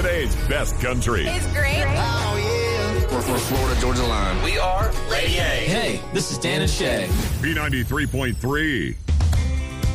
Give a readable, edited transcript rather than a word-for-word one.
Today's best country. It's great. Oh, yeah. We're from Florida, Georgia line. We are Lady A. Hey, this is Dan and Shay. B93.3.